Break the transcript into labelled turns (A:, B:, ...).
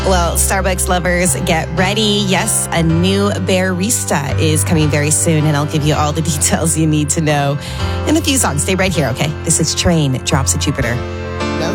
A: Well, Starbucks lovers, get ready. Yes, a new barista is coming very soon, and I'll give you all the details you need to know in a few songs. Stay right here, okay? This is Train Drops at Jupiter.